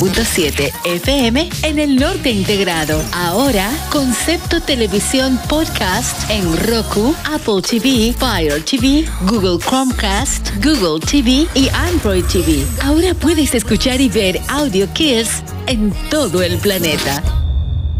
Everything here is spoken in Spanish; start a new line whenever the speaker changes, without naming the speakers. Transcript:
.7 FM en el norte integrado. Ahora, Concepto Televisión Podcast en Roku, Apple TV, Fire TV, Google Chromecast, Google TV y Android TV. Ahora puedes escuchar y ver Audio Kids en todo el planeta.